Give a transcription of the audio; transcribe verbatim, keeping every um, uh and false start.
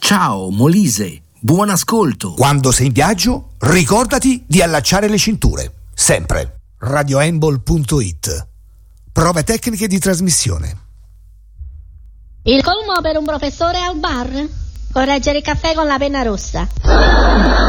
Ciao Molise, buon ascolto. Quando sei in viaggio, ricordati di allacciare le cinture, sempre. radioembol punto it. Prove tecniche di trasmissione. Il colmo per un professore al bar? Correggere il caffè con la penna rossa.